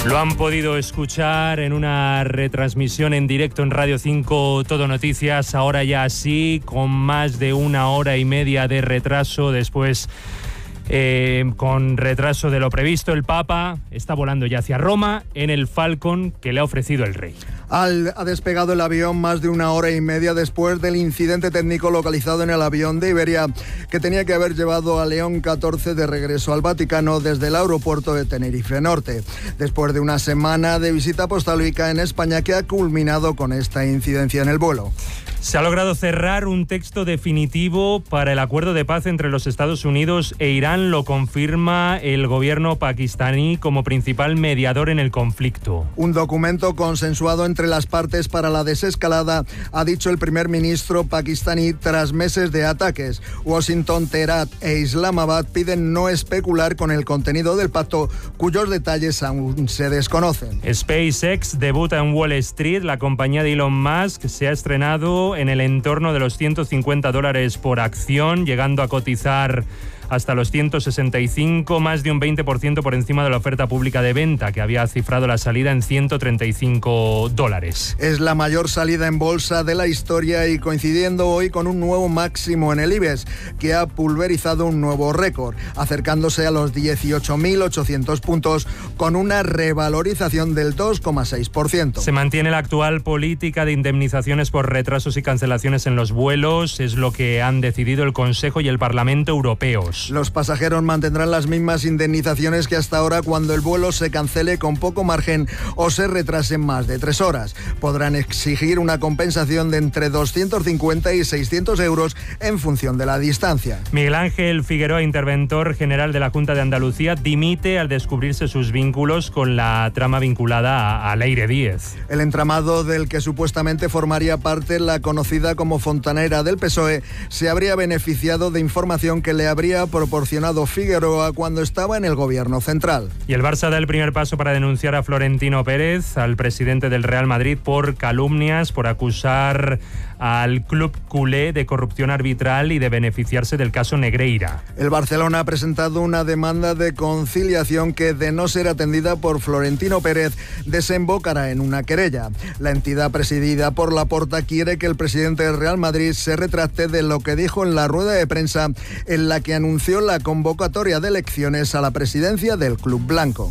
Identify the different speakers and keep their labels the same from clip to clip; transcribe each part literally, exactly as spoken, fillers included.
Speaker 1: Lo han podido escuchar en una retransmisión en directo en Radio cinco Todo Noticias, ahora ya sí, con más de una hora y media de retraso después. Eh, con retraso de lo previsto, el Papa está volando ya hacia Roma en el Falcon que le ha ofrecido el Rey.
Speaker 2: Al, ha despegado el avión más de una hora y media después del incidente técnico localizado en el avión de Iberia, que tenía que haber llevado a León catorce de regreso al Vaticano desde el aeropuerto de Tenerife Norte, después de una semana de visita apostólica en España que ha culminado con esta incidencia en el vuelo.
Speaker 1: Se ha logrado cerrar un texto definitivo para el acuerdo de paz entre los Estados Unidos e Irán, lo confirma el gobierno pakistaní como principal mediador en el conflicto.
Speaker 2: Un documento consensuado entre las partes para la desescalada, ha dicho el primer ministro pakistaní tras meses de ataques. Washington, Teherán e Islamabad piden no especular con el contenido del pacto, cuyos detalles aún se desconocen.
Speaker 1: SpaceX debuta en Wall Street. La compañía de Elon Musk se ha estrenado en el entorno de los ciento cincuenta dólares por acción, llegando a cotizar hasta los ciento sesenta y cinco, más de un veinte por ciento por encima de la oferta pública de venta, que había cifrado la salida en ciento treinta y cinco dólares.
Speaker 2: Es la mayor salida en bolsa de la historia y coincidiendo hoy con un nuevo máximo en el IBEX, que ha pulverizado un nuevo récord, acercándose a los dieciocho mil ochocientos puntos, con una revalorización del dos coma seis por ciento.
Speaker 1: Se mantiene la actual política de indemnizaciones por retrasos y cancelaciones en los vuelos, es lo que han decidido el Consejo y el Parlamento europeos.
Speaker 2: Los pasajeros mantendrán las mismas indemnizaciones que hasta ahora cuando el vuelo se cancele con poco margen o se retrase más de tres horas. Podrán exigir una compensación de entre doscientos cincuenta y seiscientos euros en función de la distancia.
Speaker 1: Miguel Ángel Figueroa, interventor general de la Junta de Andalucía, dimite al descubrirse sus vínculos con la trama vinculada a, a Leire Díez.
Speaker 2: El entramado del que supuestamente formaría parte la conocida como Fontanera del P S O E se habría beneficiado de información que le habría proporcionado Figueroa cuando estaba en el gobierno central.
Speaker 1: Y el Barça da el primer paso para denunciar a Florentino Pérez, al presidente del Real Madrid, por calumnias, por acusar al club culé de corrupción arbitral y de beneficiarse del caso Negreira.
Speaker 2: El Barcelona ha presentado una demanda de conciliación que, de no ser atendida por Florentino Pérez, desembocará en una querella. La entidad presidida por Laporta quiere que el presidente del Real Madrid se retracte de lo que dijo en la rueda de prensa en la que anunció la convocatoria de elecciones a la presidencia del club blanco.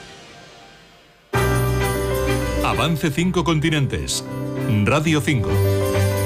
Speaker 3: Avance cinco continentes. Radio cinco.